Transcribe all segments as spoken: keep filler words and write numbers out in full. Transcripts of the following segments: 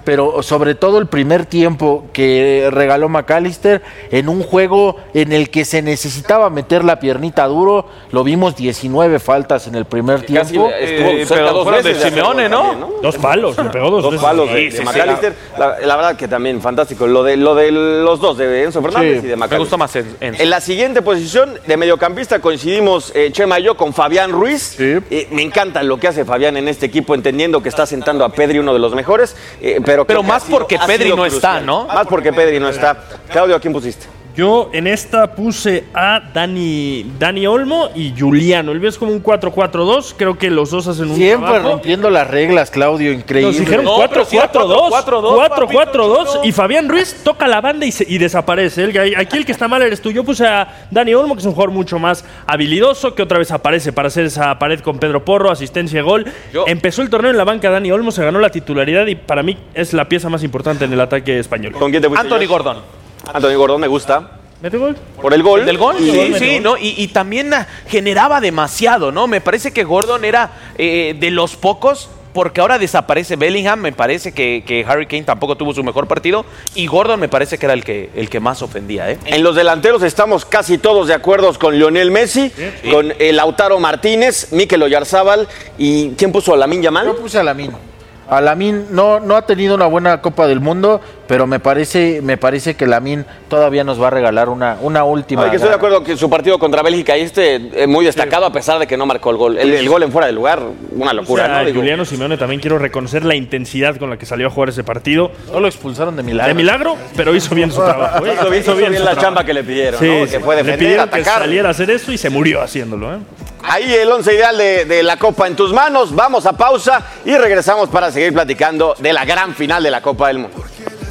pero sobre todo el primer tiempo que regaló McAllister en un juego en el que se necesitaba meter la piernita duro, lo vimos diecinueve faltas en el primer Casi tiempo. Eh, pero dos fueron de Simeone, ¿no? También, ¿no? Dos palos, le pegó dos, dos veces. palos de, Sí, de sí, McAllister. sí. La, la verdad que también fantástico. Lo de, lo de los dos, de Enzo Fernández Sí, y de McAllister. Me gustó más Enzo. En la siguiente posición de mediocampista coincidimos eh, Chema y yo con Fabián Ruiz. Sí. Eh, me encanta lo que hace Fabián en este equipo, entendiendo que está sentando a Pedri, uno de los mejores. Eh, pero Pero creo que más ha sido- porque ha Pedri sido no está, crucial. ¿no? Más porque Pedri no está. Claudio, ¿a quién pusiste? Yo en esta puse a Dani, Dani Olmo y Juliano. El veo es como un cuatro cuatro dos. Creo que los dos hacen un Siempre trabajo. rompiendo las reglas, Claudio, increíble. Nos dijeron No, cuatro pero sí era cuatro dos. cuatro cuatro dos, cuatro cuatro dos. papito Y Fabián Ruiz toca la banda y, se- y desaparece. El- Aquí el que está mal eres tú. Yo puse a Dani Olmo, que es un jugador mucho más habilidoso, que otra vez aparece para hacer esa pared con Pedro Porro, asistencia, gol. Yo- Empezó el torneo en la banca Dani Olmo, se ganó la titularidad y para mí es la pieza más importante en el ataque español. ¿Con quién te pusiste? Anthony Josh? Gordon. Anthony Gordon me gusta. ¿Mete gol? Por el gol. ¿El del gol? Y- Sí, mete sí, gol. ¿no? Y, y también ah, generaba demasiado, ¿no? Me parece que Gordon era eh, de los pocos, porque ahora desaparece Bellingham, me parece que, que Harry Kane tampoco tuvo su mejor partido, y Gordon me parece que era el que, el que más ofendía, ¿eh? En los delanteros estamos casi todos de acuerdo con Lionel Messi, con el Lautaro Martínez, Mikel Oyarzábal y ¿quién puso a Lamine Yamal? Yo puse a Lamine. A Lamine no, no ha tenido una buena Copa del Mundo, pero me parece, me parece que Lamine todavía nos va a regalar una, una última. Ay, que estoy de acuerdo que su partido contra Bélgica y este es muy destacado a pesar de que no marcó el gol. El, el gol en fuera de lugar, una locura, O sea, ¿no? Digo, Juliano Simeone también quiero reconocer la intensidad con la que salió a jugar ese partido. No lo expulsaron de milagro. De milagro, pero hizo bien su trabajo. ¿eh? hizo bien, hizo bien su la trabajo. chamba que le pidieron, Sí, ¿no? sí. Que fue Le defender, pidieron que atacar. saliera a hacer eso y se murió haciéndolo. ¿eh? Ahí el once ideal de, de la Copa en tus manos. Vamos a pausa y regresamos para seguir platicando de la gran final de la Copa del Mundo.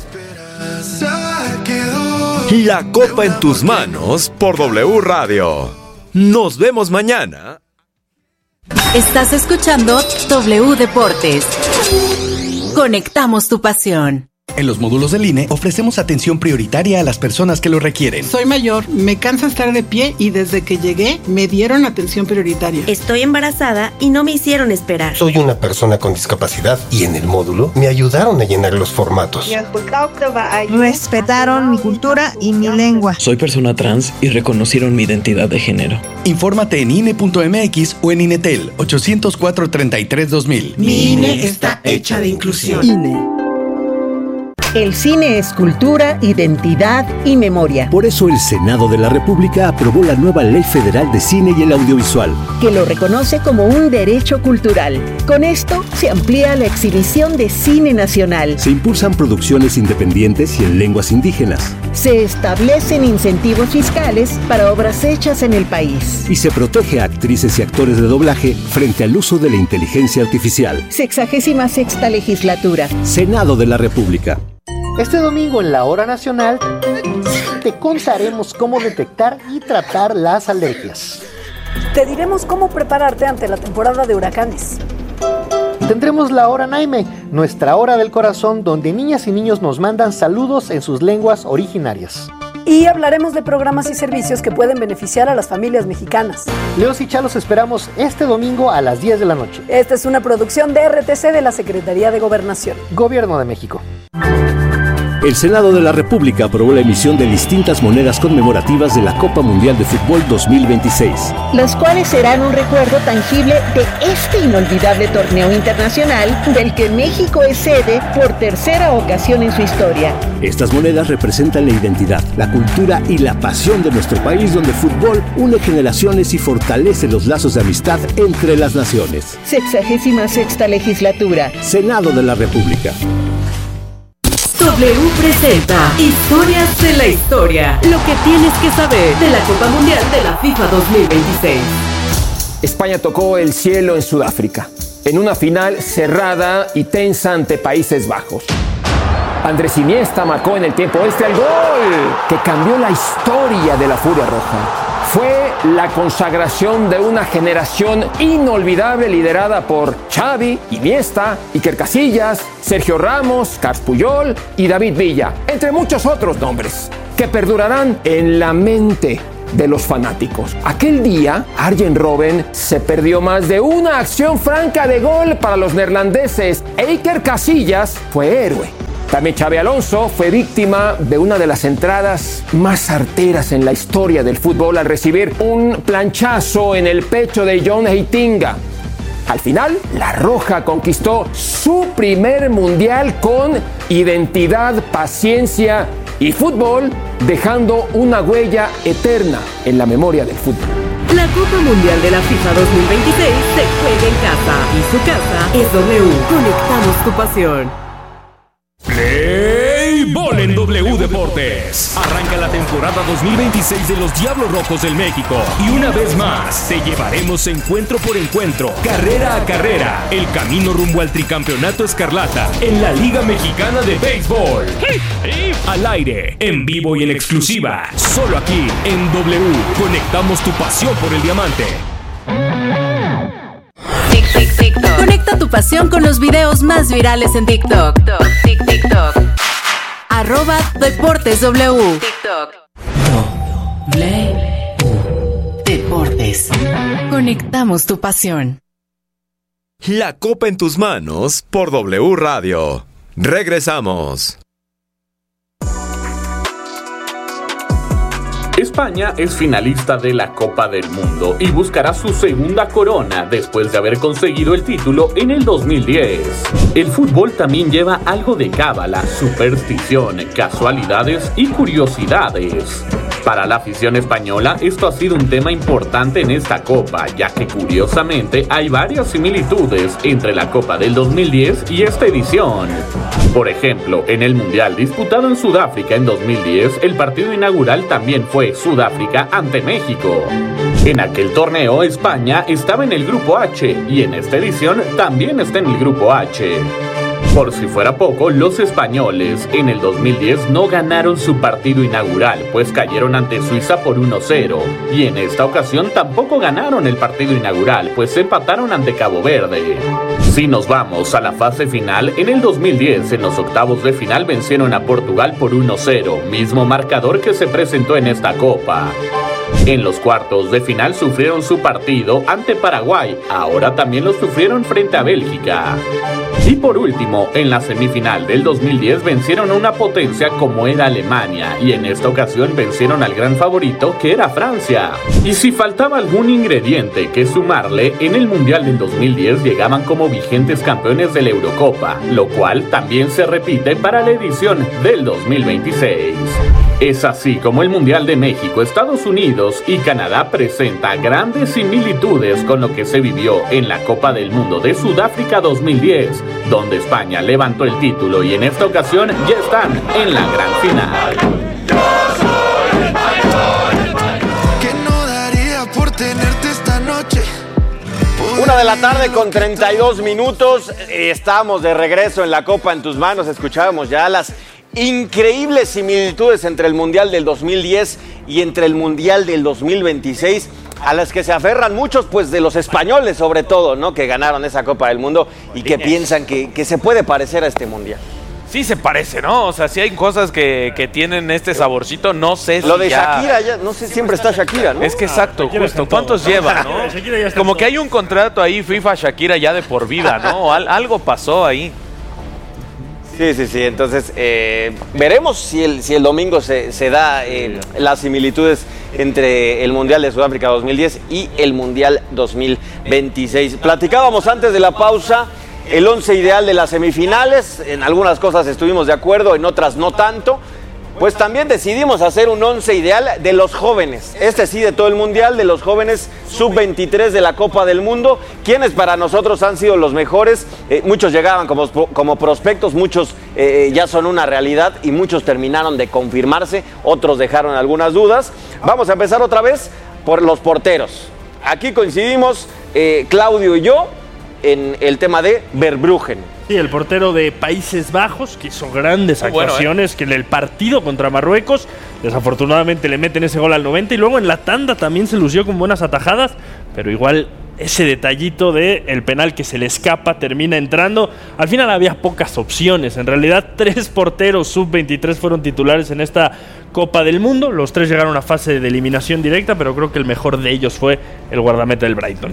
La Copa en tus manos por W Radio. Nos vemos mañana. Estás escuchando W Deportes. Conectamos tu pasión. En los módulos del I N E ofrecemos atención prioritaria a las personas que lo requieren. Soy mayor, me cansa estar de pie y desde que llegué me dieron atención prioritaria. Estoy embarazada y no me hicieron esperar. Soy una persona con discapacidad y en el módulo me ayudaron a llenar los formatos. Respetaron mi cultura y mi lengua. Soy persona trans y reconocieron mi identidad de género. Infórmate en I N E punto M X o en Inetel ochocientos cuatro, treinta y tres, dos mil. Mi I N E está hecha de inclusión. I N E. El cine es cultura, identidad y memoria. Por eso el Senado de la República aprobó la nueva Ley Federal de Cine y el Audiovisual, que lo reconoce como un derecho cultural. Con esto se amplía la exhibición de cine nacional. se impulsan producciones independientes y en lenguas indígenas, Se establecen incentivos fiscales para obras hechas en el país. y se protege a actrices y actores de doblaje frente al uso de la inteligencia artificial. Sexagésima sexta legislatura. Senado de la República. Este domingo en la Hora Nacional te contaremos cómo detectar y tratar las alergias. Te diremos cómo prepararte ante la temporada de huracanes. Tendremos la Hora Naime, nuestra hora del corazón, donde niñas y niños nos mandan saludos en sus lenguas originarias. Y hablaremos de programas y servicios que pueden beneficiar a las familias mexicanas. Leos y Chalos esperamos este domingo a las diez de la noche. Esta es una producción de R T C de la Secretaría de Gobernación. Gobierno de México. El Senado de la República aprobó la emisión de distintas monedas conmemorativas de la Copa Mundial de Fútbol dos mil veintiséis. Las cuales serán un recuerdo tangible de este inolvidable torneo internacional del que México es sede por tercera ocasión en su historia. Estas monedas representan la identidad, la cultura y la pasión de nuestro país, donde el fútbol une generaciones y fortalece los lazos de amistad entre las naciones. Sexagésima sexta legislatura. Senado de la República. W presenta Historias de la Historia. Lo que tienes que saber de la Copa Mundial de la FIFA dos mil veintiséis. España tocó el cielo en Sudáfrica, en una final cerrada y tensa ante Países Bajos. Andrés Iniesta marcó en el tiempo extra el gol que cambió la historia de la Furia Roja. Fue la consagración de una generación inolvidable liderada por Xavi, Iniesta, Iker Casillas, Sergio Ramos, Carles Puyol y David Villa, entre muchos otros nombres, que perdurarán en la mente de los fanáticos. Aquel día, Arjen Robben se perdió más de una acción franca de gol para los neerlandeses e Iker Casillas fue héroe También Xabi Alonso fue víctima de una de las entradas más arteras en la historia del fútbol al recibir un planchazo en el pecho de John Heitinga. Al final, la Roja conquistó su primer mundial con identidad, paciencia y fútbol, dejando una huella eterna en la memoria del fútbol. La Copa Mundial de la FIFA dos mil veintiséis se juega en casa y su casa es W. Conectamos tu pasión. Play Ball en W Deportes. Arranca la temporada dos mil veintiséis de los Diablos Rojos del México. Y una vez más, te llevaremos encuentro por encuentro, carrera a carrera, el camino rumbo al tricampeonato escarlata en la Liga Mexicana de Béisbol. Al aire, en vivo y en exclusiva, solo aquí en W. Conectamos tu pasión por el diamante. Conecta tu pasión con los videos más virales en TikTok. TikTok, TikTok. Arroba Deportes W. TikTok. W Deportes. Conectamos tu pasión. La Copa en tus manos por W Radio. Regresamos. España es finalista de la Copa del Mundo y buscará su segunda corona después de haber conseguido el título en el dos mil diez. El fútbol también lleva algo de cábala, superstición, casualidades y curiosidades. Para la afición española, esto ha sido un tema importante en esta Copa, ya que curiosamente hay varias similitudes entre la Copa del dos mil diez y esta edición. Por ejemplo, en el Mundial disputado en Sudáfrica en dos mil diez, el partido inaugural también fue Sudáfrica ante México. En aquel torneo, España estaba en el Grupo H y en esta edición también está en el Grupo H. Por si fuera poco, los españoles en el dos mil diez no ganaron su partido inaugural, pues cayeron ante Suiza por uno cero, y en esta ocasión tampoco ganaron el partido inaugural, pues empataron ante Cabo Verde. Si nos vamos a la fase final, en el dos mil diez en los octavos de final vencieron a Portugal por uno cero, mismo marcador que se presentó en esta Copa. En los cuartos de final sufrieron su partido ante Paraguay, ahora también lo sufrieron frente a Bélgica. Y por último, en la semifinal del dos mil diez vencieron a una potencia como era Alemania, y en esta ocasión vencieron al gran favorito que era Francia. Y si faltaba algún ingrediente que sumarle, en el Mundial del dos mil diez llegaban como vigentes campeones de la Eurocopa, lo cual también se repite para la edición del dos mil veintiséis. Es así como el Mundial de México, Estados Unidos y Canadá presenta grandes similitudes con lo que se vivió en la Copa del Mundo de Sudáfrica dos mil diez, donde España levantó el título y en esta ocasión ya están en la gran final. Que no daría por tenerte esta noche. Una de la tarde con treinta y dos minutos, estamos de regreso en la Copa en tus manos, escuchábamos ya las increíbles similitudes entre el Mundial del dos mil diez y entre el Mundial del dos mil veintiséis, a las que se aferran muchos, pues de los españoles sobre todo, ¿no? Que ganaron esa Copa del Mundo y que piensan que, que se puede parecer a este Mundial. Sí se parece, ¿no? O sea, sí hay cosas que, que tienen este saborcito, no sé si Lo de ya... Shakira, ya, no sé, siempre está Shakira, ¿no? Es que exacto, Shakira justo. está ¿Cuántos todo, lleva, ¿no? no? Shakira ya está Como todo. que hay un contrato ahí, FIFA-Shakira ya de por vida, ¿no? Al- algo pasó ahí. Sí, sí, sí. Entonces, eh, veremos si el, si el domingo se, se da eh, las similitudes entre el Mundial de Sudáfrica dos mil diez y el Mundial dos mil veintiséis. Platicábamos antes de la pausa el once ideal de las semifinales. En algunas cosas estuvimos de acuerdo, en otras no tanto. Pues también decidimos hacer un once ideal de los jóvenes. Este sí, de todo el Mundial, de los jóvenes sub veintitrés de la Copa del Mundo. Quienes para nosotros han sido los mejores. Eh, muchos llegaban como, como prospectos, muchos eh, ya son una realidad y muchos terminaron de confirmarse. Otros dejaron algunas dudas. Vamos a empezar otra vez por los porteros. Aquí coincidimos eh, Claudio y yo en el tema de Verbruggen. Sí, el portero de Países Bajos, que hizo grandes Muy bueno, actuaciones, que en el partido contra Marruecos, desafortunadamente le meten ese gol al noventa, y luego en la tanda también se lució con buenas atajadas, pero igual ese detallito de el penal que se le escapa termina entrando. Al final había pocas opciones, en realidad tres porteros sub veintitrés fueron titulares en esta Copa del Mundo, los tres llegaron a fase de eliminación directa, pero creo que el mejor de ellos fue el guardameta del Brighton.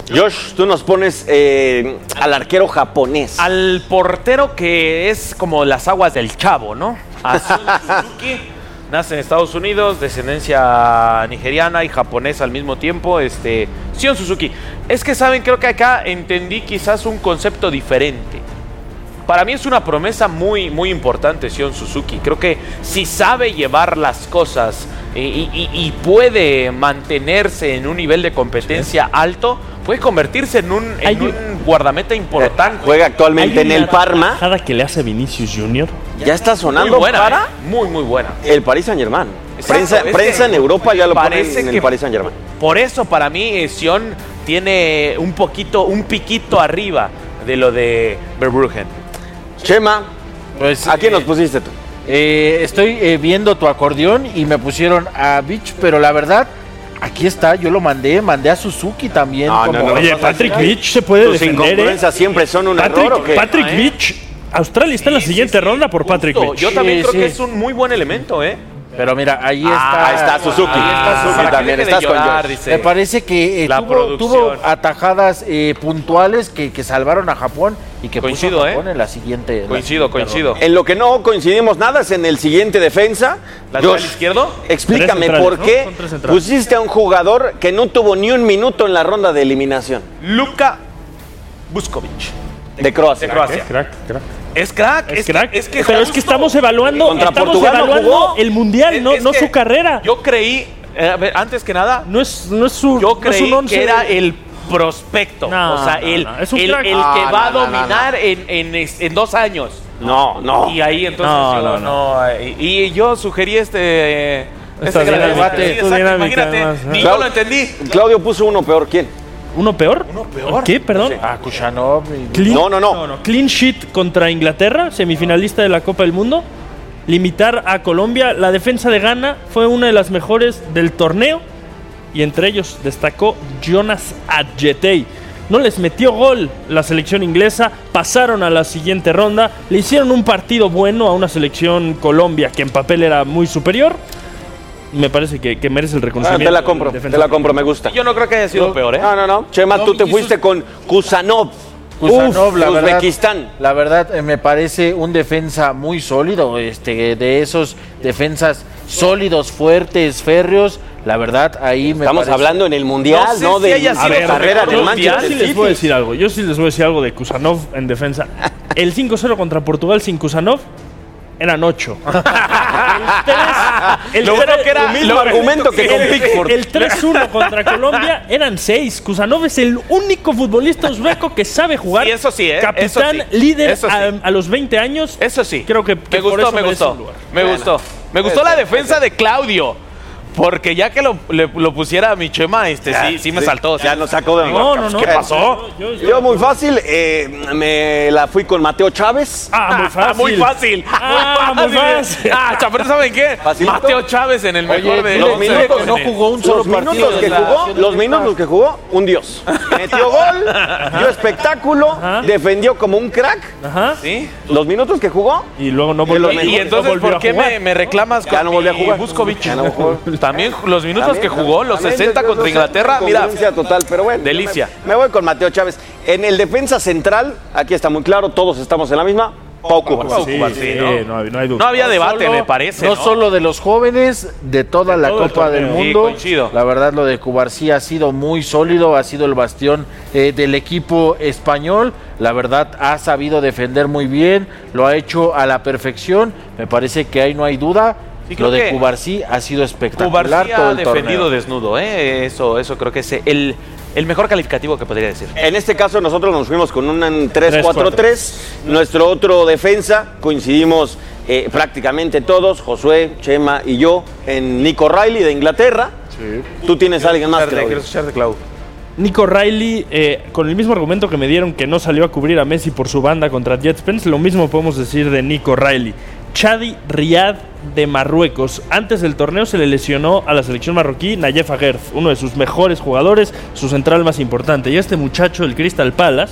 Josh, tú nos pones eh, al arquero japonés. Al portero que es como las aguas del Chavo, ¿no? A Sion Suzuki. Nace en Estados Unidos, descendencia nigeriana y japonesa al mismo tiempo. Este, Sion Suzuki. Es que, ¿saben? Creo que acá entendí quizás un concepto diferente. Para mí es una promesa muy, muy importante Sion Suzuki. Creo que si sabe llevar las cosas y, y, y puede mantenerse en un nivel de competencia sí. alto, puede convertirse en un, en un guardameta importante. Juega actualmente en el Parma. ¿Hay una tajada que le hace Vinicius Junior? Ya está sonando muy buena, para... Eh. Muy, muy buena. El Paris Saint-Germain. Prensa, prensa en Europa ya lo ponen en el Paris Saint-Germain. Por eso para mí Sion tiene un poquito, un piquito arriba de lo de Verbruggen. Chema, pues, ¿a quién eh, nos pusiste tú? Eh, estoy eh, viendo tu acordeón y me pusieron a Beach, pero la verdad, aquí está, yo lo mandé, mandé a Suzuki también. No, como no, no, Oye, Patrick Beach se puede Tus defender, incongruencias ¿eh? siempre son un Patrick, error, ¿o qué? Patrick Ah, ¿eh? Beach, Australia está en la Sí, siguiente sí, sí, ronda por justo. Patrick Beach. Yo también Sí, creo sí. que es un muy buen elemento, ¿eh? Pero mira, ahí está. Ah, ahí está Suzuki. Ahí está Suzuki Para que también. deje de Estás con llorar, Josh. dice. Me parece que eh, La tuvo, producción. tuvo atajadas eh, puntuales que, que salvaron a Japón y que Coincido, puso a Japón ¿eh? en la siguiente. en la Coincido, siguiente coincido. ronda. En lo que no coincidimos nada es en el siguiente defensa. ¿Lateral Josh, izquierdo? explícame Tres centrales, por ¿no? qué Son tres centrales. pusiste a un jugador que no tuvo ni un minuto en la ronda de eliminación Luka Vuskovic. de Croacia. De Croacia. Crack, crack. Es crack, Es es, crack. Que, es que Pero es que justo- estamos evaluando, Contra estamos Portugal no evaluando jugó. el mundial, Es- no, es no que su carrera. Yo creí, eh, a ver, antes que nada, No es, no es su. yo no es creí un once. que era el prospecto. No, o sea, no, el, no, es un el, crack. el Ah, que va no, a no, no, dominar En, en, es- en dos años. No, no. Y ahí entonces No, yo no, no. eh, y, y yo sugerí este. Esta este gran dinámica, debate. tu Exacto, dinámica, imagínate, además, ¿eh? ni Claro. yo lo entendí. Claudio puso uno peor. ¿Quién? ¿Uno peor? Uno peor. ¿Qué? Perdón. Ah, Kushanov. y- Clean, No, no, no. no, no. Clean sheet contra Inglaterra, semifinalista de la Copa del Mundo. Limitar a Colombia. La defensa de Ghana fue una de las mejores del torneo. Y entre ellos destacó Jonas Adjetey. No les metió gol la selección inglesa. Pasaron a la siguiente ronda. Le hicieron un partido bueno a una selección Colombia que en papel era muy superior. Me parece que, que merece el Ah, reconocimiento. te la compro, del te defensor. la compro, me gusta. Yo no creo que haya sido peor, ¿eh? No, no, no. Chema, tú te y fuiste sus- con Kusanov. Kusanov, Uf, la verdad, Uzbekistán. la verdad eh, me parece un defensa muy sólido, este, de esos defensas sólidos, fuertes, férreos. La verdad, ahí me Estamos parece- hablando en el Mundial, No sé ¿no? si De haya la sido carrera mejor del Yo Manchester sí City. les voy a decir algo. Yo sí les voy a decir algo de Kusanov en defensa. El cinco cero contra Portugal sin Kusanov eran ocho. El Lo bueno que era- Tu mismo lo- argumento que con Pickford. El tres uno contra Colombia eran seis. Kusanov es el único futbolista uzbeco que sabe jugar. Sí, eso sí, ¿eh? Capitán, Eso sí. líder Eso sí. a, a los veinte años. Eso sí. Creo que, que me por gustó, eso me merece gustó. un lugar. Me Bueno. gustó. Me gustó la defensa de Claudio. Porque ya que lo, le- lo pusiera a mi Chema, este, Ya, sí, sí me sí. saltó. Ya sí. nos sacó de No, no, no. ¿Qué pasó? Yo, yo- Yo muy fácil, eh, me la fui con Mateo Chávez. Ah, muy fácil. Muy fácil. Ah, muy fácil. Ah, cha, pero ¿saben qué? Facilito. Mateo Chávez en el Oye, mejor de los once minutos de- no jugó un solo Los partido minutos de que la jugó, selección los de minutos que jugó, un dios. Metió gol, dio espectáculo, Ajá. defendió como un crack. Ajá. ¿Sí? Los minutos que jugó, Y luego no volvió, los Y, y no entonces, volvió ¿por a qué jugar. me, me reclamas Ya no volvió a jugar. Vuskovic? Ya no jugó. También los minutos También, que jugó, los también, sesenta yo- yo contra sé, Inglaterra, mira. congruencia total, pero bueno. Delicia. Me, me voy con Mateo Chávez. En el defensa central, aquí está muy claro, todos estamos en la misma. Pau Cubarsí. Sí, Cubarsí, sí, ¿no? no, hay- no hay duda. No había debate, solo- me parece. No, ¿no? solo de los jóvenes, de toda la todo el Copa del torneo. Sí, Mundo. coincido. La verdad, lo de Cubarsí ha sido muy sólido, ha sido el bastión eh, del equipo español. La verdad, ha sabido defender muy bien, lo ha hecho a la perfección. Me parece que ahí no hay duda. Sí, creo lo de que Cubarsí ha sido espectacular Cubarsí todo ha el defendido torneo. desnudo, ¿eh? Eso, eso creo que es el, el mejor calificativo que podría decir. En este caso nosotros nos fuimos con un tres cuatro tres. Nuestro otro defensa, coincidimos eh, prácticamente todos, Josué, Chema y yo, en Nico Riley de Inglaterra. Tú tienes a alguien más, Quiero Claudio. escuchar de Clau. Nico Riley, eh, con el mismo argumento que me dieron que no salió a cubrir a Messi por su banda contra Jet Spence, lo mismo podemos decir de Nico Riley. Chadi Riad de Marruecos. Antes del torneo se le lesionó a la selección marroquí Nayef Aguerth, uno de sus mejores jugadores, su central más importante. Y a este muchacho, el Crystal Palace,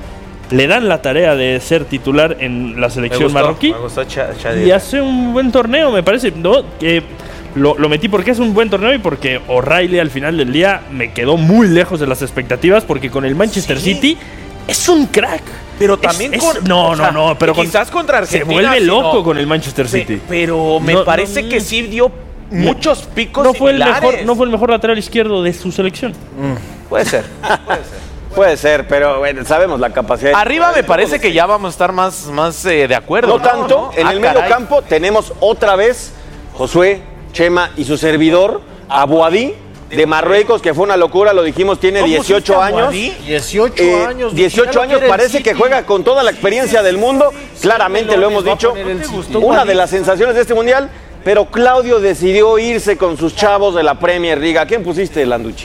le dan la tarea de ser titular en la Me selección gustó, marroquí. me gustó Cha- Chadi. Y hace un buen torneo, me parece, ¿no? Que Lo, lo metí porque es un buen torneo y porque O'Reilly al final del día me quedó muy lejos de las expectativas porque con el Manchester sí. City es un crack. Pero también es, con... es, no, no, no, pero quizás con, contra Argentina... Se vuelve loco no, con el Manchester City. Pe, pero me no, parece no, que sí dio muchos picos no fue similares. el mejor, no fue el mejor lateral izquierdo de su selección. Mm. Puede ser, puede ser. Puede ser, pero bueno, sabemos la capacidad. Arriba me parece que ya vamos a estar más, más eh, de acuerdo. No, ¿no? tanto. ¿no? En ah, el medio caray. campo tenemos otra vez Josué, Chema y su servidor, Abuadí, de Marruecos, que fue una locura, lo dijimos, tiene dieciocho años. dieciocho eh, años. dieciocho años, parece que juega con toda la experiencia del mundo. Claramente lo hemos dicho. Una de las sensaciones de este mundial, pero Claudio decidió irse con sus chavos de la Premier League. ¿A quién pusiste, Landucci?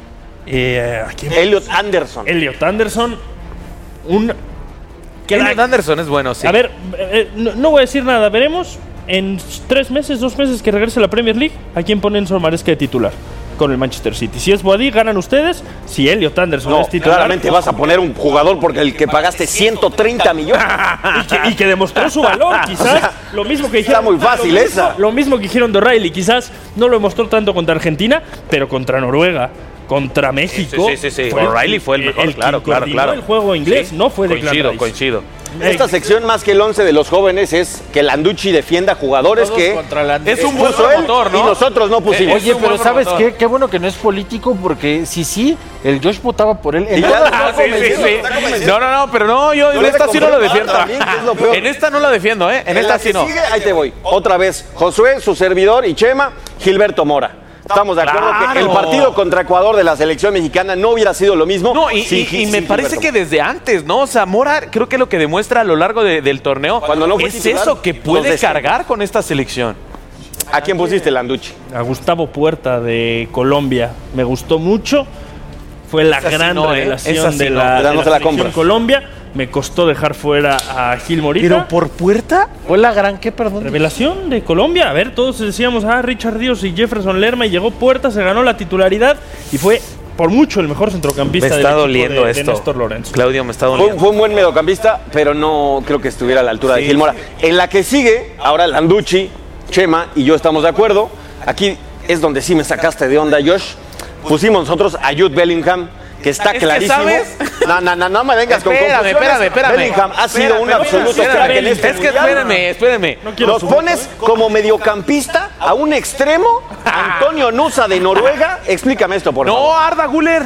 Eh, Elliot Anderson. Elliot Anderson. Un. Elliot Anderson es bueno, sí. A ver, eh, no, no voy a decir nada. Veremos en tres meses, dos meses que regrese a la Premier League, a quién ponen su Maresca de titular con el Manchester City. Si es Boadí, ganan ustedes. Si Elliot Anderson no, es titular, claramente vas a poner un jugador porque el que pagaste ciento treinta millones. y, que, y que demostró su valor, quizás. O sea, lo mismo que dijeron. Está muy fácil lo esa. Mismo, lo mismo que dijeron de O'Reilly. Quizás no lo demostró tanto contra Argentina, pero contra Noruega, contra México. Sí, sí, sí. sí. O'Reilly fue el mejor, el claro, claro, claro. El juego inglés sí, no fue de Coincido, coincido. Esta sección, más que el once de los jóvenes, es que Landucci defienda jugadores Todos que es un buen promotor, ¿no? Y nosotros no pusimos. Oye, pero ¿sabes qué? Qué bueno que no es político, porque si sí, el Josh votaba por él. El ah, sí, sí, sí. No, no, no, pero no, yo en esta sí no lo defiendo. En esta no lo defiendo, ¿eh? En, en esta sí no. Sigue, ahí te voy. Otra vez, Josué, su servidor y Chema, Gilberto Mora. Estamos de acuerdo claro. que el partido contra Ecuador de la selección mexicana no hubiera sido lo mismo. No, y, y, y me parece que desde antes, ¿no? O sea, Mora creo que lo que demuestra a lo largo de, del torneo Cuando no es titular, eso, que puede cargar con esta selección. ¿A quién pusiste, Landucci? A Gustavo Puerta de Colombia. Me gustó mucho. Fue la esa gran sí no, revelación sí de no. la, de no la se la selección Colombia. Me costó dejar fuera a Gil Morita. ¿Pero por Puerta? ¿Fue la gran qué, perdón? Revelación de Colombia. A ver, todos decíamos, ah, Richard Ríos y Jefferson Lerma, y llegó Puerta, se ganó la titularidad y fue por mucho el mejor centrocampista me está del doliendo equipo de, esto. de Néstor Lorenzo. Claudio, me está doliendo. Fue, fue un buen mediocampista, pero no creo que estuviera a la altura sí. de Gil Mora. En la que sigue, ahora Landucci, Chema y yo estamos de acuerdo. Aquí es donde sí me sacaste de onda, Josh. Pusimos nosotros a Jude Bellingham, que está es clarísimo. Que ¿sabes? No, no, no, no me vengas espérame, con confusiones. Espérame, espérame, Bellingham ha sido espérame, un absoluto espérame, crack en este Es que espérame, espérame. No Nos pones como mediocampista a un extremo, Antonio Nusa de Noruega. Explícame esto, por no, favor. No, Arda Güler.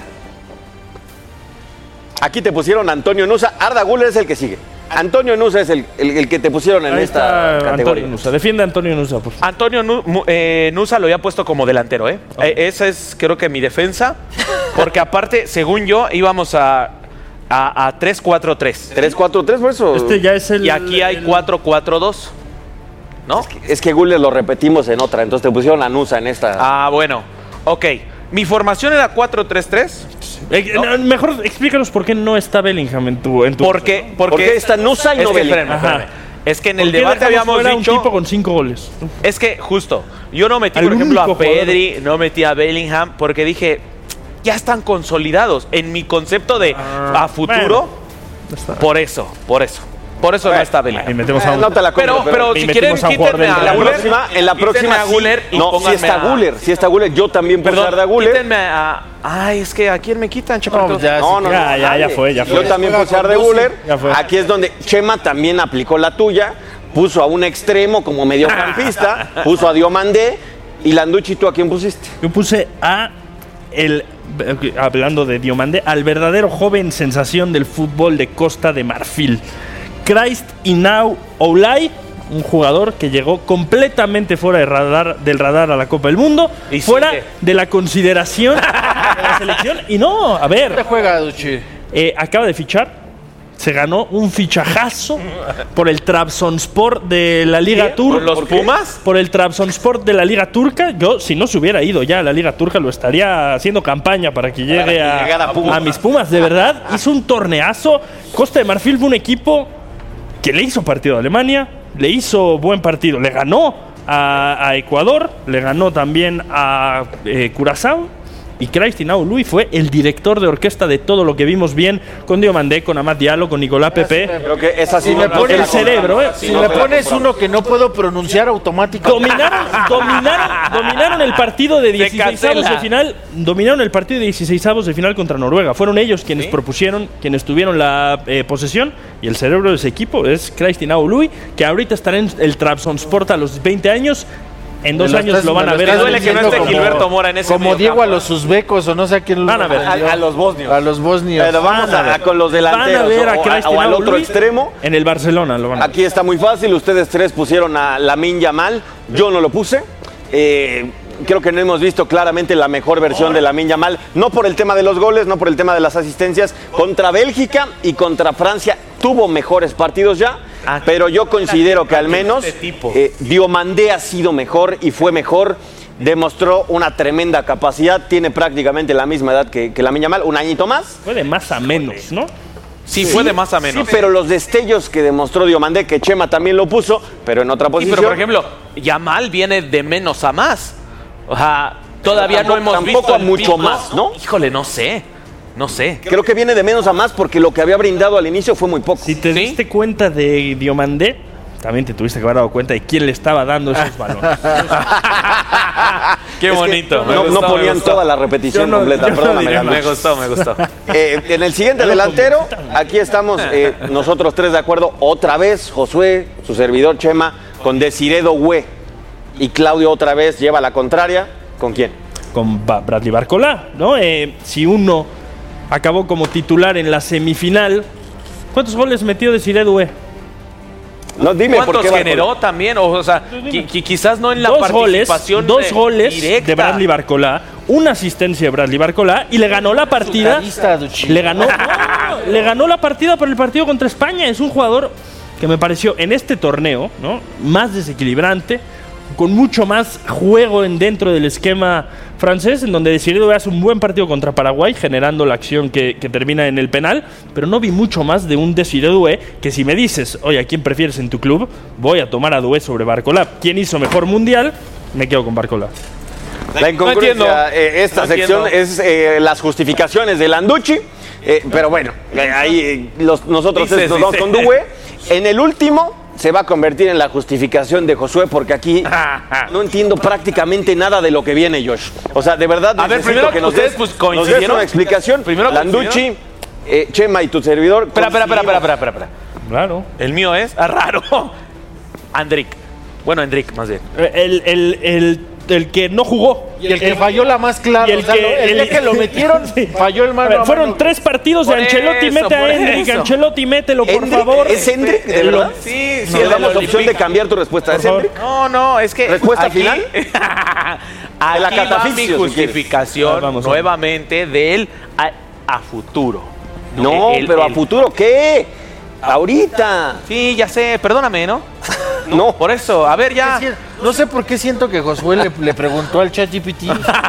Aquí te pusieron Antonio Nusa. Arda Güler es el que sigue. Antonio Nusa es el, el, el que te pusieron en Ahí esta está categoría. Antonio Nusa. Defiende a Antonio Nusa, por favor. Antonio Nu, eh, Nusa lo había puesto como delantero, ¿eh? Okay. eh esa es, creo que, mi defensa. Porque aparte, según yo, íbamos a, a, a tres cuatro tres. tres cuatro tres, por eso. Este ya es el. Y aquí hay cuatro cuatro dos. ¿No? Es que, es que Güler lo repetimos en otra, entonces te pusieron a Nusa en esta. Ah, bueno. Ok. Mi formación era cuatro tres tres. Eh, ¿no? Mejor explícanos por qué no está Bellingham en tu. En tu porque, porque, porque está Nusa y no Bellingham. Espérame, es que en el debate habíamos dicho. Un tipo con cinco goles. Es que, justo, yo no metí, por ejemplo, a Pedri, jugador. no metí a Bellingham, porque dije, ya están consolidados. En mi concepto de ah, a futuro, bueno, por eso, por eso. Por eso bueno, no está Bellingham. Y metemos a un, eh, no te la compro, pero, pero, pero si quieren, quítenme a, a la próxima, en la próxima a Güler sí, no, si está Güler, si está Güler, yo también puedo dar de Güler. Quítenme a, ay, es que ¿a quién me quitan, no, no, ya, no, no, ya, ya, ya fue, ya fue. Yo también puse a de Güler. Aquí es donde Chema también aplicó la tuya, puso a un extremo como mediocampista, puso a Diomandé y Landucci, ¿tú a quién pusiste? Yo puse a el hablando de Diomandé, al verdadero joven sensación del fútbol de Costa de Marfil. Christ Inau Oulay, un jugador que llegó completamente fuera de radar, del radar a la Copa del Mundo, y fuera sigue. de la consideración de la selección. Y no, a ver. ¿Dónde juega, Duchi? Eh, acaba de fichar, se ganó un fichajazo por el Trabzonspor de la Liga Turca. ¿Por los ¿Por Pumas? Por el Trabzonspor de la Liga Turca. Yo, si no se hubiera ido ya a la Liga Turca, lo estaría haciendo campaña para que llegue para que a, a, a mis Pumas. De verdad, hizo un torneazo. Costa de Marfil fue un equipo que le hizo partido a Alemania, le hizo buen partido, le ganó a, a Ecuador, le ganó también a eh, Curazao y Christian Aului fue el director de orquesta de todo lo que vimos bien con Diomandé, con Amad Diallo, con Nicolás Pepe. Creo que es así. Si me pones el cerebro, ¿eh? Si me pones uno que no puedo pronunciar automáticamente. Dominaron, dominaron, dominaron el partido de dieciseisavos de final, dominaron el partido de dieciseisavos de final contra Noruega. Fueron ellos quienes ¿Sí? propusieron, quienes tuvieron la eh, posesión, y el cerebro de ese equipo es Christian Aului, que ahorita estará en el Trabzonspor a los veinte años. En dos lo años estás, lo van a ver. Me duele que no esté como, Gilberto Mora en ese Como Diego campo, a los uzbecos o no sé a quién. Van a ver. A, a los bosnios. A los bosnios. Pero vamos a, a con los delanteros. Van a ver a o, a, o al otro extremo. En el Barcelona lo van a ver. Aquí está muy fácil. Ustedes tres pusieron a Lamine Yamal. Yo no lo puse. Eh, creo que no hemos visto claramente la mejor versión de Lamine Yamal. No por el tema de los goles, no por el tema de las asistencias. Contra Bélgica y contra Francia tuvo mejores partidos ya. Ah, pero yo considero que al menos eh, Diomandé ha sido mejor y fue mejor. Demostró una tremenda capacidad. Tiene prácticamente la misma edad que, que Lamine Yamal. Un añito más. Fue de más a menos, ¿no? Sí, sí, fue de más a menos. Sí, pero los destellos que demostró Diomandé, que Chema también lo puso, pero en otra posición. Sí, pero por ejemplo, Yamal viene de menos a más. O sea, todavía tampoco, no hemos tampoco visto a mucho pico. Más, ¿no? Híjole, no sé. No sé. Creo que viene de menos a más porque lo que había brindado al inicio fue muy poco. Si te ¿Sí? diste cuenta de Diomandé, también te tuviste que haber dado cuenta de quién le estaba dando esos balones. Qué bonito. No, gustó, no ponían toda la repetición no, completa. Perdóname, no me gustó, me gustó. Eh, en el siguiente delantero, aquí estamos eh, nosotros tres de acuerdo. Otra vez, Josué, su servidor Chema, con Desiré Doué. Y Claudio otra vez lleva la contraria. ¿Con quién? Con Bradley Barcola, ¿no? Eh, si uno acabó como titular en la semifinal, ¿cuántos goles metió Desiré Doué? No, dime ¿Cuántos por qué generó Barcola? También? O sea, qui quizás no en la dos participación goles, Dos goles directa. de Bradley Barcola, una asistencia de Bradley Barcola y le ganó la partida. Le ganó, no, le ganó la partida por el partido contra España. Es un jugador que me pareció en este torneo, ¿no?, más desequilibrante, con mucho más juego en dentro del esquema francés, en donde Desiré Doué hace un buen partido contra Paraguay, generando la acción que, que termina en el penal, pero no vi mucho más de un Desiré Doué, que si me dices, oye, ¿a quién prefieres en tu club? Voy a tomar a Doué sobre Barcola. ¿Quién hizo mejor mundial? Me quedo con Barcola. La incongruencia, no eh, esta no sección entiendo. es eh, las justificaciones de Landucci, eh, pero bueno, eh, ahí eh, los, nosotros dice, nos vamos con Doué. En el último se va a convertir en la justificación de Josué, porque aquí no entiendo prácticamente nada de lo que viene, Josh. O sea, de verdad a necesito ver, primero que nos ustedes des, pues, nos des una explicación. Primero Landucci, eh, Chema y tu servidor. Espera, espera, espera, espera, espera, espera. Raro. El mío es ah, raro. Andrick. Bueno, Endrick, más bien. El, el, el, el que no jugó. Y el que falló la más clara. Y el, o sea, que, el, el que lo metieron, sí. falló el mano. Ver, fueron mano. tres partidos de por Ancelotti. Eso, mete a Endrick. Ancelotti, mételo, por Endrick, favor. ¿Es Endrick? ¿De verdad? Sí, sí. No, le damos opción de cambiar tu respuesta. ¿Es Endrick? No, no, es que. ¿Respuesta aquí, final? Aquí la va mi justificación si vamos, nuevamente del a, a futuro. No, el, pero el, a futuro, ¿qué? Ahorita. Sí, ya sé, perdóname, ¿no? No. Por eso, a ver, ya. No sé por qué siento que Josué le, le preguntó al ChatGPT.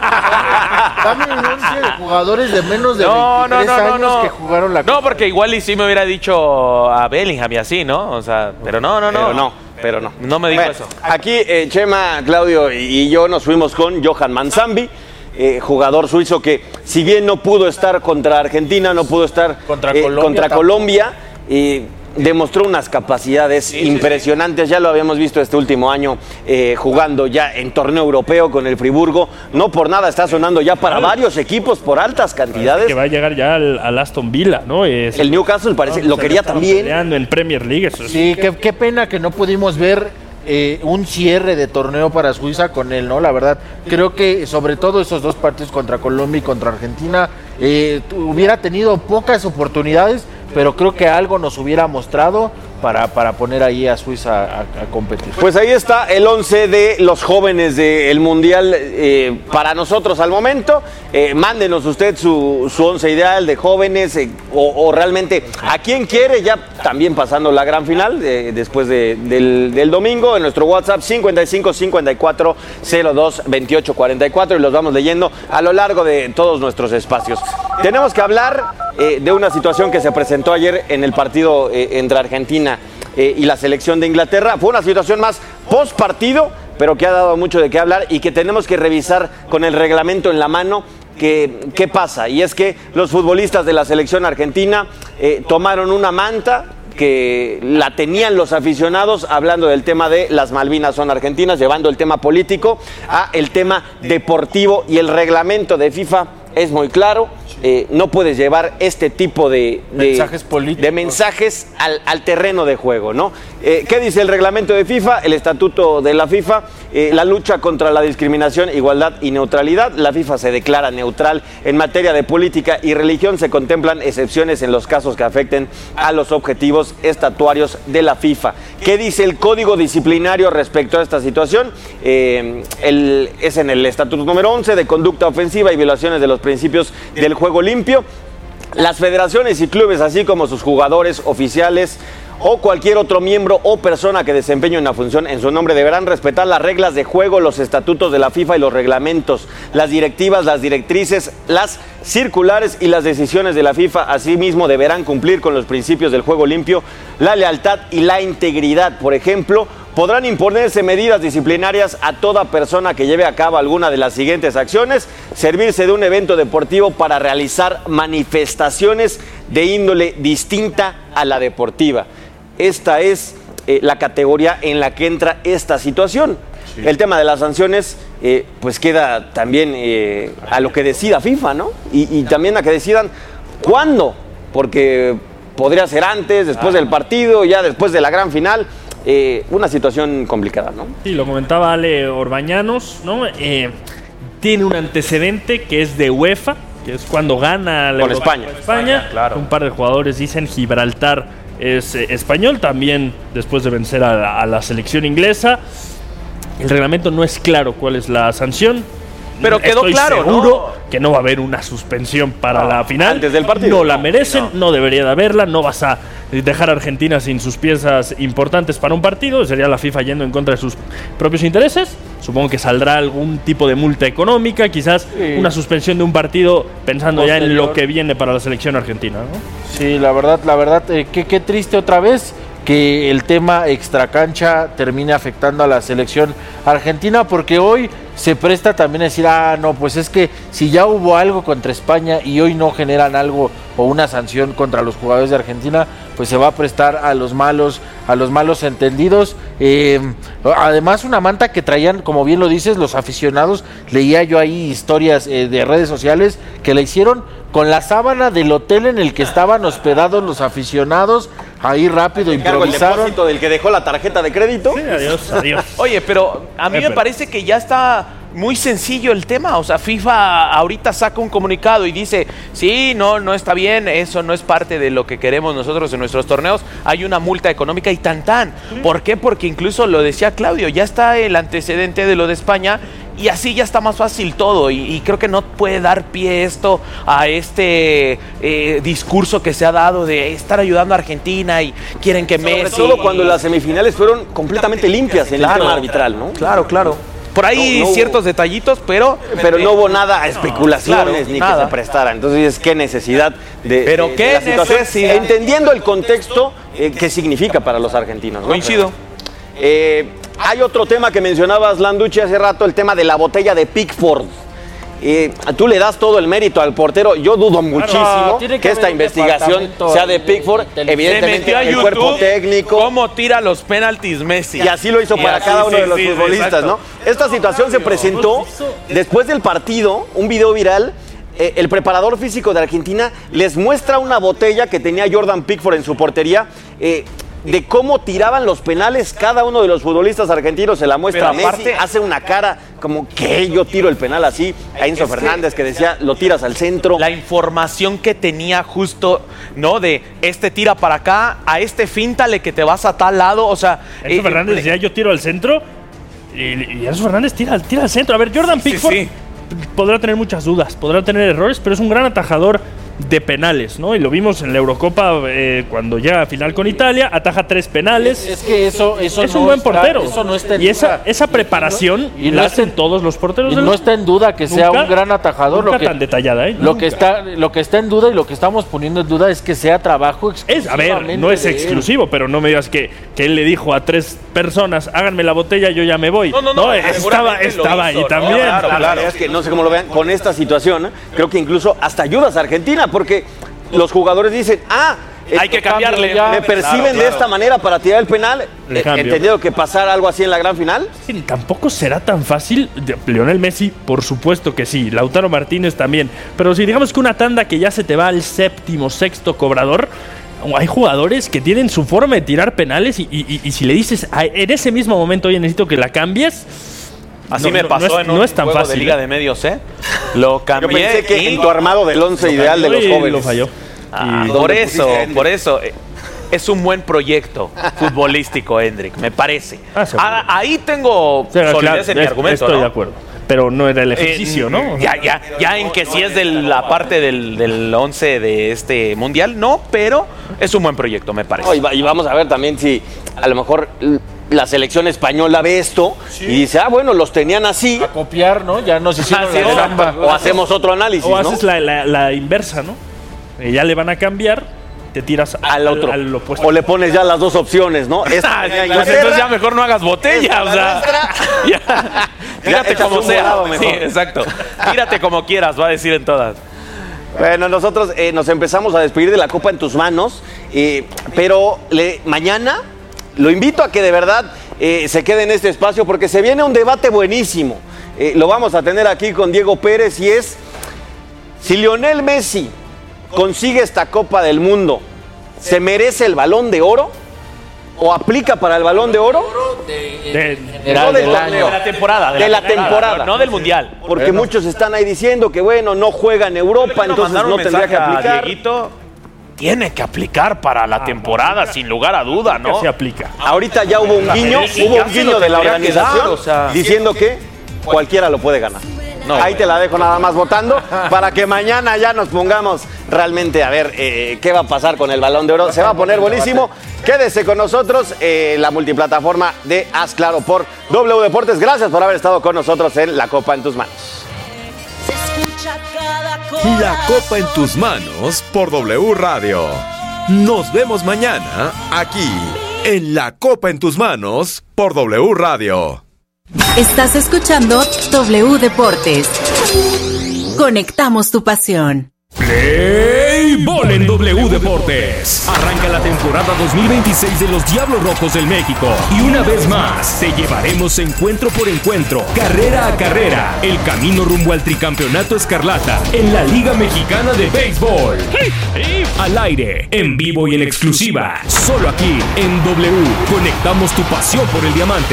Dame un once de jugadores de menos de no, veintitrés no, no, años no. que jugaron la Copa. No, porque igual y sí me hubiera dicho a Bellingham y así, ¿no? O sea, pero no, no, no. Pero no, pero no. No me dijo bueno, eso. Aquí eh, Chema, Claudio y yo nos fuimos con Johan Manzambi. Eh, jugador suizo que, si bien no pudo estar contra Argentina, no pudo estar contra eh, Colombia, contra Colombia eh, demostró unas capacidades sí, impresionantes. Sí, sí. Ya lo habíamos visto este último año eh, jugando ya en torneo europeo con el Friburgo. No por nada está sonando ya para varios equipos por altas cantidades. Que va a llegar ya al, al Aston Villa, ¿no? Es, el Newcastle parece, no, lo quería también. Peleando en Premier League. Eso sí, qué, qué pena que no pudimos ver Eh, un cierre de torneo para Suiza con él, ¿no? La verdad, creo que sobre todo esos dos partidos contra Colombia y contra Argentina eh, hubiera tenido pocas oportunidades, pero creo que algo nos hubiera mostrado para, para poner ahí a Suiza a, a competir. Pues ahí está el once de los jóvenes del Mundial eh, para nosotros al momento. Eh, mándenos usted su, su once ideal de jóvenes eh, o, o realmente a quién quiere, ya también pasando la gran final eh, después de, del, del domingo, en nuestro WhatsApp cincuenta y cinco cincuenta y cuatro cero dos veintiocho cuarenta y cuatro, y los vamos leyendo a lo largo de todos nuestros espacios. Tenemos que hablar eh, de una situación que se presentó ayer en el partido eh, entre Argentina eh, y la selección de Inglaterra. Fue una situación más post partido, pero que ha dado mucho de qué hablar y que tenemos que revisar con el reglamento en la mano que, ¿qué pasa? Y es que los futbolistas de la selección argentina eh, tomaron una manta que la tenían los aficionados hablando del tema de las Malvinas son argentinas, llevando el tema político a el tema deportivo, y el reglamento de FIFA es muy claro. Eh, no puedes llevar este tipo de, de mensajes políticos, de mensajes al, al terreno de juego, ¿no? Eh, ¿Qué dice el reglamento de FIFA? El estatuto de la FIFA, eh, la lucha contra la discriminación, igualdad y neutralidad. La FIFA se declara neutral en materia de política y religión. Se contemplan excepciones en los casos que afecten a los objetivos estatuarios de la FIFA. ¿Qué dice el código disciplinario respecto a esta situación? Eh, el, es en el estatuto número once de conducta ofensiva y violaciones de los principios del juego limpio. Las federaciones y clubes, así como sus jugadores, oficiales o cualquier otro miembro o persona que desempeñe una función en su nombre, deberán respetar las reglas de juego, los estatutos de la FIFA y los reglamentos, las directivas, las directrices, las circulares y las decisiones de la FIFA. Asimismo, deberán cumplir con los principios del juego limpio, la lealtad y la integridad. Por ejemplo, podrán imponerse medidas disciplinarias a toda persona que lleve a cabo alguna de las siguientes acciones: servirse de un evento deportivo para realizar manifestaciones de índole distinta a la deportiva. Esta es eh, la categoría en la que entra esta situación. Sí. El tema de las sanciones, eh, pues queda también eh, a lo que decida FIFA, ¿no? Y, y también a que decidan cuándo, porque podría ser antes, después ah. del partido, ya después de la gran final. Eh, una situación complicada, ¿no? Sí, lo comentaba Ale Orbañanos, ¿no? Eh, tiene un antecedente que es de UEFA, que es cuando gana la Con España. España. España claro. Un par de jugadores dicen Gibraltar es eh, español, también después de vencer a la, a la selección inglesa. El reglamento no es claro cuál es la sanción. Pero quedó Estoy claro, seguro ¿no? que no va a haber una suspensión para no, la final. Antes del partido. No la merecen, no. no debería de haberla. No vas a dejar a Argentina sin sus piezas importantes para un partido. Sería la FIFA yendo en contra de sus propios intereses. Supongo que saldrá algún tipo de multa económica, quizás sí. una suspensión de un partido, pensando Posterior. ya en lo que viene para la selección argentina, ¿no? Sí, la verdad, la verdad, eh, qué, qué triste otra vez que el tema extracancha termine afectando a la selección argentina, porque hoy se presta también a decir, ah, no, pues es que si ya hubo algo contra España y hoy no generan algo o una sanción contra los jugadores de Argentina, pues se va a prestar a los malos, a los malos entendidos. Eh, además, una manta que traían, como bien lo dices, los aficionados, leía yo ahí historias eh, de redes sociales que la hicieron con la sábana del hotel en el que estaban hospedados los aficionados. Ahí rápido improvisaron. El depósito del que dejó la tarjeta de crédito. Sí, adiós, adiós. Oye, pero a mí me parece que ya está muy sencillo el tema. O sea, FIFA ahorita saca un comunicado y dice, sí, no, no está bien, eso no es parte de lo que queremos nosotros en nuestros torneos. Hay una multa económica y tan tan. ¿Por qué? Porque incluso lo decía Claudio, ya está el antecedente de lo de España. Y así ya está más fácil todo, y, y creo que no puede dar pie esto a este eh, discurso que se ha dado de estar ayudando a Argentina y quieren que Messi... Sobre todo cuando las semifinales fueron completamente limpias en claro, el tema arbitral, ¿no? Claro, claro. Por ahí no, no ciertos hubo, detallitos, pero... Pero no hubo nada a especulaciones no, claro, ni nada. que se prestara. Entonces, qué necesidad de, pero de, qué de la situación, necesidad. Entendiendo el contexto eh, que significa para los argentinos, ¿no? Coincido. Eh, hay otro tema que mencionabas, Landucci, hace rato, el tema de la botella de Pickford. Eh, tú le das todo el mérito al portero. Yo dudo muchísimo claro, que, que esta investigación sea de Pickford. Evidentemente, el YouTube, cuerpo técnico. ¿Cómo tira los penaltis Messi? Y así lo hizo y para cada uno sí, de los sí, futbolistas, ¿no? Esta situación se presentó después del partido, un video viral. Eh, el preparador físico de Argentina les muestra una botella que tenía Jordan Pickford en su portería. Eh, de cómo tiraban los penales cada uno de los futbolistas argentinos, se la muestra a Messi, hace una cara como que yo tiro el penal así, a Enzo es Fernández que, que decía, lo tiras al centro. La información que tenía justo, ¿no? De este tira para acá, a este fíntale que te vas a tal lado, o sea... Enzo eh, Fernández decía, yo tiro al centro, y, y Enzo Fernández tira, tira al centro. A ver, Jordan Pickford sí, sí. podrá tener muchas dudas, podrá tener errores, pero es un gran atajador de penales, ¿no? Y lo vimos en la Eurocopa eh, cuando llega a final con Italia, ataja tres penales. Es, es que eso, eso es no un buen está, portero. Eso no está en y esa, duda. esa preparación y no, y la no hacen todos los porteros. Y del... no está en duda que sea nunca, un gran atajador. Nunca lo que, tan detallada, ¿eh? Lo Nunca. que, está, lo que está en duda y lo que estamos poniendo en duda es que sea trabajo es, a ver, no es exclusivo, pero no me digas que, que él le dijo a tres personas, háganme la botella, yo ya me voy. No, no, no. no estaba estaba hizo, ahí ¿no? también. Claro, claro. Es que no sé cómo lo vean con esta situación. Creo que incluso hasta ayudas a Argentina, porque los jugadores dicen, ah, hay que cambiarle. Ya. Me perciben claro, claro. de esta manera para tirar el penal. Le ¿Entendido que pasar algo así en la gran final? Sí, tampoco será tan fácil. Lionel Messi, por supuesto que sí. Lautaro Martínez también. Pero si digamos que una tanda que ya se te va al séptimo, sexto cobrador, hay jugadores que tienen su forma de tirar penales y, y, y si le dices en ese mismo momento, oye, necesito que la cambies. Así no, me pasó no es, en un no es tan juego fácil, de Liga ¿eh? de Medios, ¿eh? Lo cambié. Yo pensé que y... en tu armado del once ideal de los jóvenes. Lo falló. Ah, por eso, por eso. Es un buen proyecto futbolístico, Hendrik, me parece. Ah, ah, ahí tengo sí, solidez claro, en mi argumento, Estoy ¿no? de acuerdo. Pero no era el ejercicio, eh, ¿no? Ya, ya, ya en que si es de la parte del, del once de este mundial, no, pero es un buen proyecto, me parece. No, y, va, y vamos a ver también si a lo mejor la selección española ve esto sí. y dice, ah, bueno, los tenían así. A copiar, ¿no? Ya nos hicieron ah, la samba. O hacemos otro análisis, O ¿no? haces la, la, la inversa, ¿no? Eh, ya le van a cambiar, te tiras al, al otro. Al, al opuesto. O le pones ya las dos opciones, ¿no? Esta, ah, claro, entonces ya mejor no hagas botella, o sea. Ya, tírate ya como sea. Sí, exacto. Tírate como quieras, va a decir en todas. Bueno, nosotros eh, nos empezamos a despedir de la Copa en tus manos, eh, pero le, mañana lo invito a que de verdad eh, se quede en este espacio porque se viene un debate buenísimo. Eh, lo vamos a tener aquí con Diego Pérez y es si Lionel Messi consigue esta Copa del Mundo, ¿se merece el Balón de Oro? ¿O aplica para el Balón de Oro? De, de, de, no del del torneo. De la temporada. De, de la, la temporada, temporada. No, no del Mundial. Porque bueno. muchos están ahí diciendo que, bueno, no juega en Europa, entonces no tendría que aplicar. Dieguito, tiene que aplicar para la ah, temporada, sin lugar a duda, ¿no? Se aplica. Ahorita ya hubo un guiño, hubo un guiño de la organización dar, o sea, diciendo que cualquiera lo puede ganar. No, Ahí bueno. te la dejo nada más votando para que mañana ya nos pongamos realmente a ver eh, qué va a pasar con el Balón de Oro. Se va a poner buenísimo. Quédese con nosotros eh, la multiplataforma de Haz Claro por W Deportes. Gracias por haber estado con nosotros en La Copa en tus manos. La Copa en tus manos por W Radio. Nos vemos mañana aquí en La Copa en tus manos por W Radio. Estás escuchando W Deportes. Conectamos tu pasión. Play Ball en W Deportes. Arranca la temporada dos mil veintiséis de los Diablos Rojos del México. Y una vez más, te llevaremos encuentro por encuentro, carrera a carrera, el camino rumbo al tricampeonato escarlata en la Liga Mexicana de Béisbol. Al aire, en vivo y en exclusiva, solo aquí en W. Conectamos tu pasión por el diamante.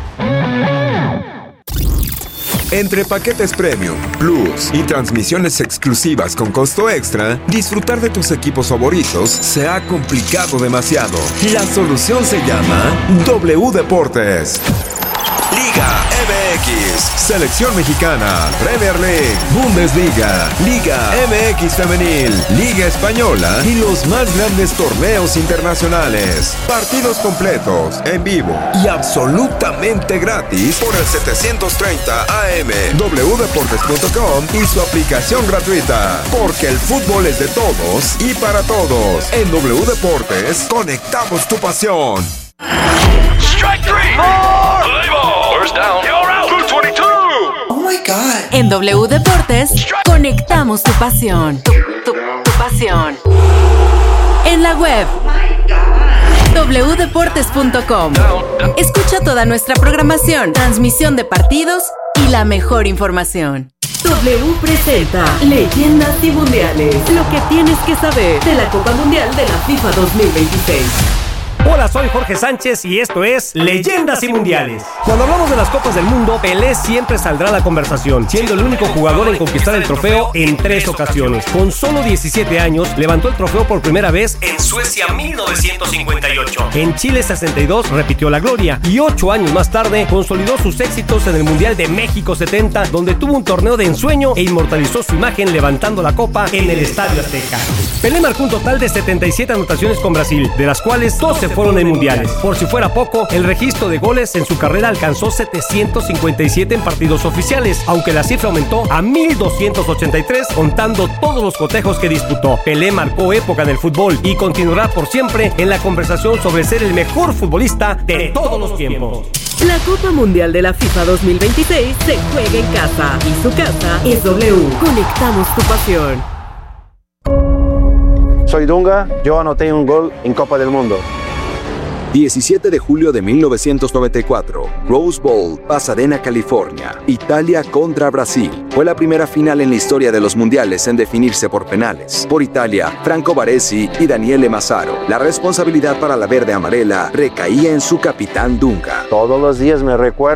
Entre paquetes Premium, Plus y transmisiones exclusivas con costo extra, disfrutar de tus equipos favoritos se ha complicado demasiado. La solución se llama W Deportes. Liga M X, Selección Mexicana, Premier League, Bundesliga, Liga M X Femenil, Liga Española y los más grandes torneos internacionales. Partidos completos, en vivo y absolutamente gratis por el setecientos treinta A M, w deportes punto com y su aplicación gratuita. Porque el fútbol es de todos y para todos. En W Deportes, conectamos tu pasión. Strike three. More. Play ball. First down. You're out. Blue twenty-two. Oh my God. En W Deportes, conectamos tu pasión. Tu, tu, tu pasión. En la web. w deportes punto com. Escucha toda nuestra programación, transmisión de partidos y la mejor información. W presenta Leyendas y Mundiales. Lo que tienes que saber de la Copa Mundial de la FIFA dos mil veintiséis. Hola, soy Jorge Sánchez y esto es Leyendas y Mundiales. Cuando hablamos de las Copas del Mundo, Pelé siempre saldrá a la conversación, siendo el único jugador en conquistar el trofeo en tres ocasiones. Con solo diecisiete años, levantó el trofeo por primera vez en Suecia mil novecientos cincuenta y ocho. En Chile sesenta y dos repitió la gloria y ocho años más tarde consolidó sus éxitos en el Mundial de México setenta, donde tuvo un torneo de ensueño e inmortalizó su imagen levantando la copa en el Estadio Azteca. Pelé marcó un total de setenta y siete anotaciones con Brasil, de las cuales doce fueron en mundiales. Por si fuera poco, el registro de goles en su carrera alcanzó setecientos cincuenta y siete en partidos oficiales, aunque la cifra aumentó a mil doscientos ochenta y tres contando todos los cotejos que disputó. Pelé marcó época en el fútbol y continuará por siempre en la conversación sobre ser el mejor futbolista de todos los tiempos. La Copa Mundial de la FIFA dos mil veintiséis se juega en casa y su casa es W. Conectamos tu pasión. Soy Dunga, yo anoté un gol en Copa del Mundo. diecisiete de julio de mil novecientos noventa y cuatro, Rose Bowl, Pasadena, California. Italia contra Brasil. Fue la primera final en la historia de los mundiales en definirse por penales. Por Italia, Franco Baresi y Daniele Massaro. La responsabilidad para la verde amarela recaía en su capitán Dunga. Todos los días me recuerdo